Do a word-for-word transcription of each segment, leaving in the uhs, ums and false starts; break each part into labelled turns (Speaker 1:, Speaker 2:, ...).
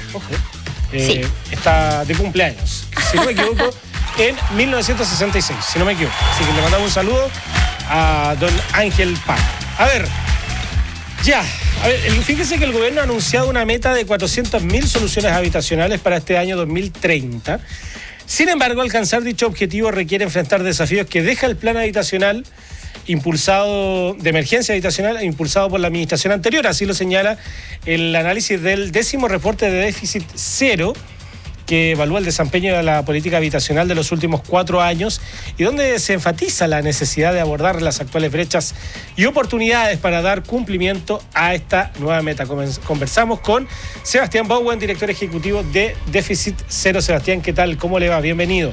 Speaker 1: Ojo. Eh, sí. Está de cumpleaños, si no me equivoco, en mil novecientos sesenta y seis, si no me equivoco. Así que le mandamos un saludo a don Ángel Pan. A ver, ya. A ver, fíjese que el gobierno ha anunciado una meta de cuatrocientas mil soluciones habitacionales para este año dos mil treinta. Sin embargo, alcanzar dicho objetivo requiere enfrentar desafíos que deja el plan habitacional impulsado de emergencia habitacional impulsado por la administración anterior. Así lo señala el análisis del décimo reporte de déficit cero, que evalúa el desempeño de la política habitacional de los últimos cuatro años y donde se enfatiza la necesidad de abordar las actuales brechas y oportunidades para dar cumplimiento a esta nueva meta. Conversamos con Sebastián Bowen, director ejecutivo de Déficit Cero. Sebastián, ¿qué tal? ¿Cómo le va? Bienvenido.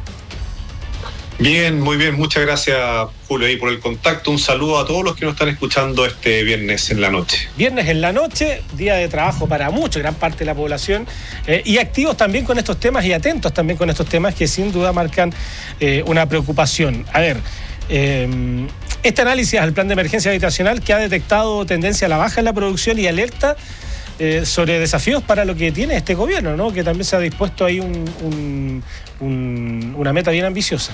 Speaker 2: Bien, muy bien. Muchas gracias, Julio, ahí por el contacto. Un saludo a todos los que nos están escuchando este viernes en la noche.
Speaker 1: Viernes en la noche, día de trabajo para mucha, gran parte de la población, eh, y activos también con estos temas y atentos también con estos temas que sin duda marcan eh, una preocupación. A ver, eh, este análisis al plan de emergencia habitacional que ha detectado tendencia a la baja en la producción y alerta Eh, sobre desafíos para lo que tiene este gobierno, ¿no? Que también se ha dispuesto ahí un, un, un, una meta bien ambiciosa.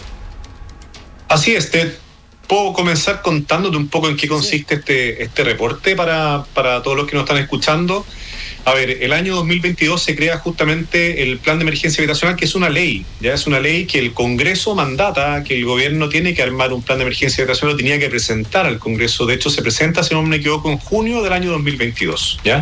Speaker 2: Así es, te puedo comenzar contándote un poco en qué consiste sí. este, este reporte para, para todos los que nos están escuchando. A ver, el año dos mil veintidós se crea justamente el plan de emergencia habitacional, que es una ley, ya es una ley que el Congreso mandata, que el gobierno tiene que armar un plan de emergencia habitacional, lo tenía que presentar al Congreso. De hecho, se presenta, si no me equivoco, en junio del año dos mil veintidós, ¿ya?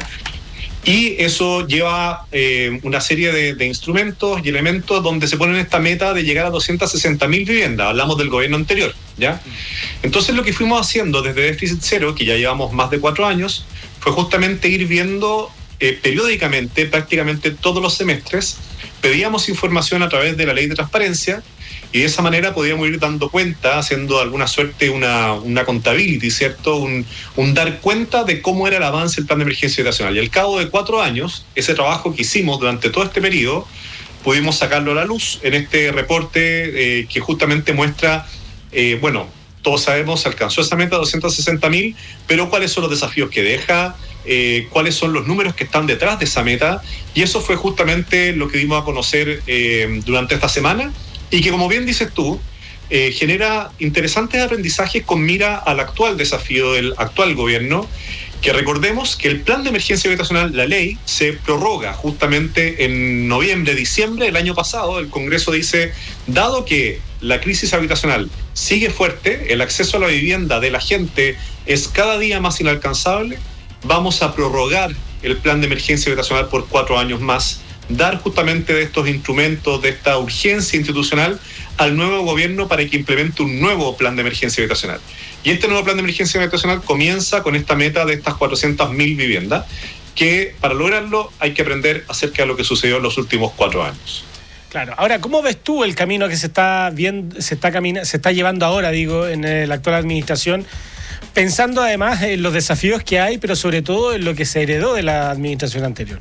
Speaker 2: Y eso lleva eh, una serie de, de instrumentos y elementos donde se ponen esta meta de llegar a doscientas sesenta mil viviendas. Hablamos del gobierno anterior, ¿ya? Entonces lo que fuimos haciendo desde Déficit Cero, que ya llevamos más de cuatro años, fue justamente ir viendo eh, periódicamente, prácticamente todos los semestres, pedíamos información a través de la ley de transparencia y de esa manera podíamos ir dando cuenta, haciendo de alguna suerte una, una contability, ¿cierto? Un, un dar cuenta de cómo era el avance del plan de emergencia habitacional. Y al cabo de cuatro años, ese trabajo que hicimos durante todo este periodo, pudimos sacarlo a la luz en este reporte eh, que justamente muestra, eh, bueno, todos sabemos, se alcanzó esa meta de doscientas sesenta mil, pero cuáles son los desafíos que deja, eh, cuáles son los números que están detrás de esa meta, y eso fue justamente lo que dimos a conocer eh, durante esta semana, y que, como bien dices tú, eh, genera interesantes aprendizajes con mira al actual desafío del actual gobierno, que recordemos que el plan de emergencia habitacional, la ley, se prorroga justamente en noviembre, diciembre del año pasado. El Congreso dice, dado que la crisis habitacional sigue fuerte, el acceso a la vivienda de la gente es cada día más inalcanzable, vamos a prorrogar el plan de emergencia habitacional por cuatro años más, dar justamente de estos instrumentos, de esta urgencia institucional al nuevo gobierno para que implemente un nuevo plan de emergencia habitacional. Y este nuevo plan de emergencia habitacional comienza con esta meta de estas cuatrocientas mil viviendas, que para lograrlo hay que aprender acerca de lo que sucedió en los últimos cuatro años.
Speaker 1: Claro. Ahora, ¿cómo ves tú el camino que se está viendo, se está camina, se está llevando ahora, digo, en la actual administración, pensando además en los desafíos que hay, pero sobre todo en lo que se heredó de la administración anterior?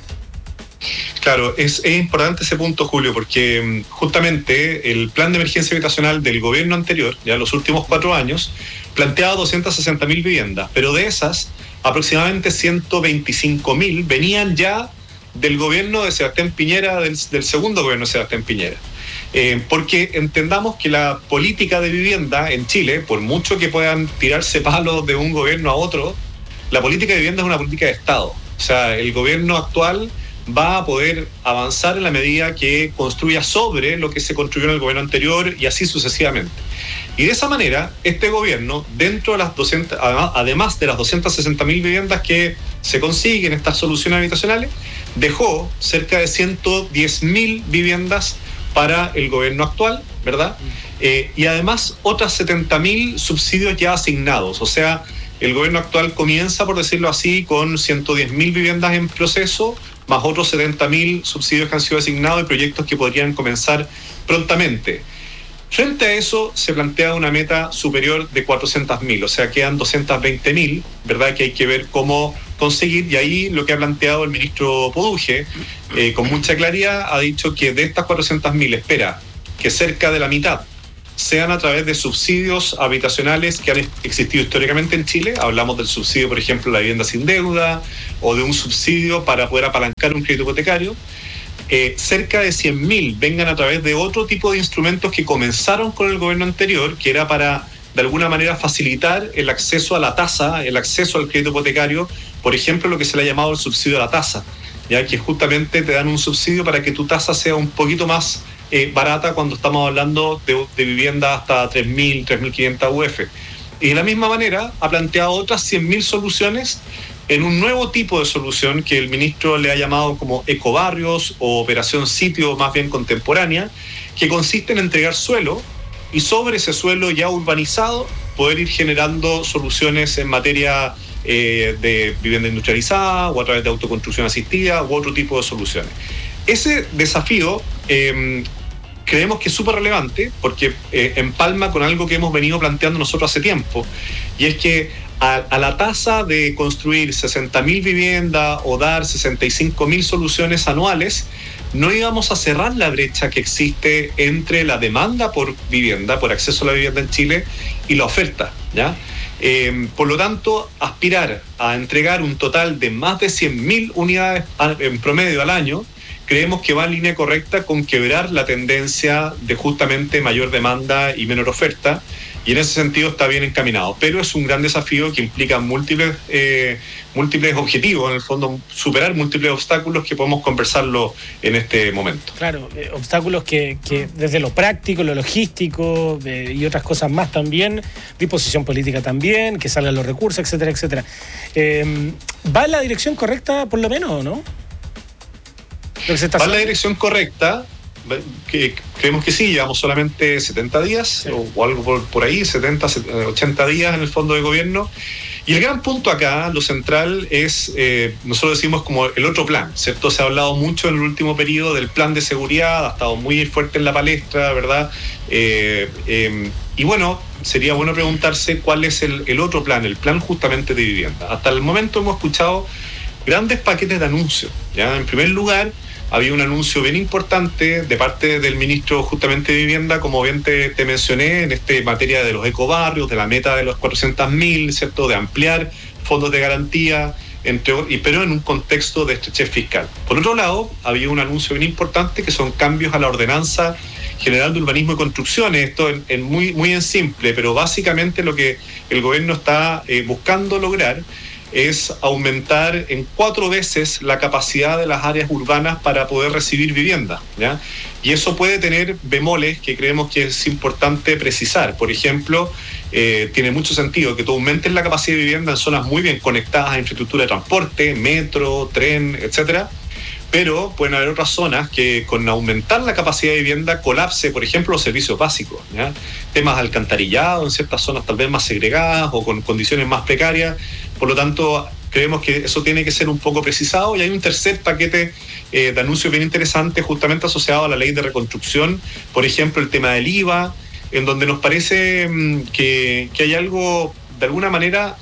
Speaker 2: Claro, es, es importante ese punto, Julio, porque justamente el plan de emergencia habitacional del gobierno anterior, ya los últimos cuatro años, planteaba doscientas sesenta mil viviendas, pero de esas, aproximadamente ciento veinticinco mil venían ya del gobierno de Sebastián Piñera, del, del segundo gobierno de Sebastián Piñera. Eh, porque entendamos que la política de vivienda en Chile, por mucho que puedan tirarse palos de un gobierno a otro, la política de vivienda es una política de Estado. O sea, el gobierno actual va a poder avanzar en la medida que construya sobre lo que se construyó en el gobierno anterior y así sucesivamente. Y de esa manera, este gobierno, dentro de las doscientas, además de las doscientas sesenta mil viviendas que se consiguen, estas soluciones habitacionales, dejó cerca de ciento diez mil viviendas para el gobierno actual, ¿verdad? Eh, y además otras setenta mil subsidios ya asignados. O sea, el gobierno actual comienza, por decirlo así, con ciento diez mil viviendas en proceso, más otros setenta mil subsidios que han sido asignados y proyectos que podrían comenzar prontamente. Frente a eso, se plantea una meta superior de cuatrocientas mil, o sea, quedan doscientas veinte mil, ¿verdad? Que hay que ver cómo conseguir, y ahí lo que ha planteado el ministro Poduje, eh, con mucha claridad, ha dicho que de estas cuatrocientas mil espera que cerca de la mitad sean a través de subsidios habitacionales que han existido históricamente en Chile. Hablamos del subsidio, por ejemplo, la vivienda sin deuda, o de un subsidio para poder apalancar un crédito hipotecario. Eh, cerca de cien mil vengan a través de otro tipo de instrumentos que comenzaron con el gobierno anterior, que era para, de alguna manera, facilitar el acceso a la tasa, el acceso al crédito hipotecario, por ejemplo, lo que se le ha llamado el subsidio a la tasa, ya que justamente te dan un subsidio para que tu tasa sea un poquito más eh, barata cuando estamos hablando de, de vivienda hasta tres mil, tres mil quinientas U F. Y de la misma manera ha planteado otras cien mil soluciones en un nuevo tipo de solución que el ministro le ha llamado como ecobarrios o operación sitio más bien contemporánea, que consiste en entregar suelo y sobre ese suelo ya urbanizado poder ir generando soluciones en materia eh, de vivienda industrializada o a través de autoconstrucción asistida u otro tipo de soluciones. Ese desafío eh, creemos que es súper relevante porque eh, empalma con algo que hemos venido planteando nosotros hace tiempo, y es que a, a la tasa de construir sesenta mil viviendas o dar sesenta y cinco mil soluciones anuales, no íbamos a cerrar la brecha que existe entre la demanda por vivienda, por acceso a la vivienda en Chile, y la oferta, ¿ya? Eh, por lo tanto, aspirar a entregar un total de más de cien mil unidades en promedio al año, creemos que va en línea correcta con quebrar la tendencia de justamente mayor demanda y menor oferta, y en ese sentido está bien encaminado. Pero es un gran desafío que implica múltiples, eh, múltiples objetivos, en el fondo superar múltiples obstáculos que podemos conversarlo en este momento.
Speaker 1: Claro, eh, obstáculos que, que desde lo práctico, lo logístico eh, y otras cosas más también, disposición política también, que salgan los recursos, etcétera, etcétera. Eh, ¿Va en la dirección correcta por lo menos o no? Lo que se está
Speaker 2: Va en la dirección correcta, que creemos que sí, llevamos solamente setenta días, sí, o, o algo por, por ahí, setenta, ochenta días en el fondo de gobierno. Y el gran punto acá, lo central, es, eh, nosotros decimos como el otro plan, ¿cierto? Se ha hablado mucho en el último periodo del plan de seguridad, ha estado muy fuerte en la palestra, ¿verdad? Eh, eh, y bueno, sería bueno preguntarse cuál es el, el otro plan, el plan justamente de vivienda. Hasta el momento hemos escuchado grandes paquetes de anuncios, ¿ya? En primer lugar, había un anuncio bien importante de parte del ministro justamente de Vivienda, como bien te, te mencioné, en esta materia de los ecobarrios, de la meta de los cuatrocientos mil, ¿cierto?, de ampliar fondos de garantía, entre, y, pero en un contexto de estrechez fiscal. Por otro lado, había un anuncio bien importante que son cambios a la ordenanza general de urbanismo y construcciones, esto en, en muy, muy en simple, pero básicamente lo que el gobierno está eh, buscando lograr es aumentar en cuatro veces la capacidad de las áreas urbanas para poder recibir vivienda, ¿ya? Y eso puede tener bemoles que creemos que es importante precisar. Por ejemplo, eh, tiene mucho sentido que tú aumentes la capacidad de vivienda en zonas muy bien conectadas a infraestructura de transporte, metro, tren, etcétera. Pero pueden haber otras zonas que con aumentar la capacidad de vivienda colapse, por ejemplo, los servicios básicos, ¿ya? Temas de alcantarillado en ciertas zonas tal vez más segregadas o con condiciones más precarias. Por lo tanto, creemos que eso tiene que ser un poco precisado, y hay un tercer paquete eh, de anuncios bien interesante justamente asociado a la ley de reconstrucción, por ejemplo, el tema del I V A, en donde nos parece mmm, que, que hay algo, de alguna manera,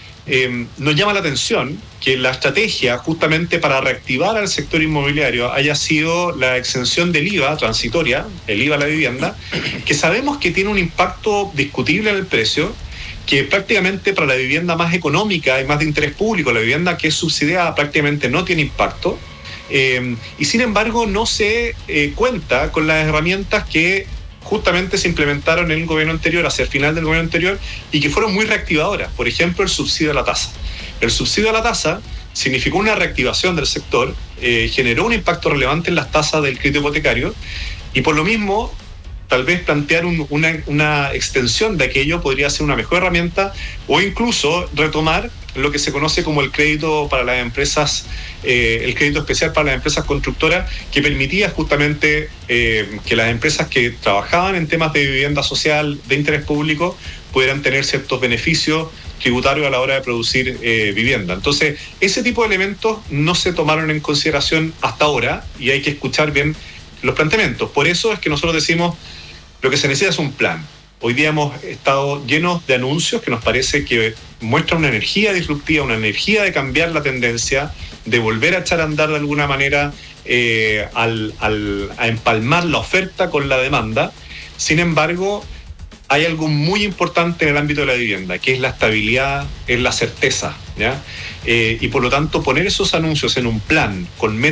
Speaker 2: eh, nos llama la atención que la estrategia justamente para reactivar al sector inmobiliario haya sido la exención del I V A transitoria, el I V A a la vivienda, que sabemos que tiene un impacto discutible en el precio, que prácticamente para la vivienda más económica y más de interés público, la vivienda que es subsidiada prácticamente no tiene impacto, eh, y sin embargo no se eh, cuenta con las herramientas que justamente se implementaron en el gobierno anterior, hacia el final del gobierno anterior, y que fueron muy reactivadoras. Por ejemplo, el subsidio a la tasa. El subsidio a la tasa significó una reactivación del sector, eh, generó un impacto relevante en las tasas del crédito hipotecario, y por lo mismo tal vez plantear un, una, una extensión de aquello podría ser una mejor herramienta, o incluso retomar lo que se conoce como el crédito para las empresas, eh, el crédito especial para las empresas constructoras, que permitía justamente eh, que las empresas que trabajaban en temas de vivienda social de interés público pudieran tener ciertos beneficios tributarios a la hora de producir eh, vivienda. Entonces, ese tipo de elementos no se tomaron en consideración hasta ahora, y hay que escuchar bien los planteamientos. Por eso es que nosotros decimos, lo que se necesita es un plan. Hoy día hemos estado llenos de anuncios que nos parece que muestran una energía disruptiva, una energía de cambiar la tendencia, de volver a echar a andar de alguna manera, eh, al, al, a empalmar la oferta con la demanda. Sin embargo, hay algo muy importante en el ámbito de la vivienda, que es la estabilidad, es la certeza, ¿ya? Eh, y por lo tanto poner esos anuncios en un plan con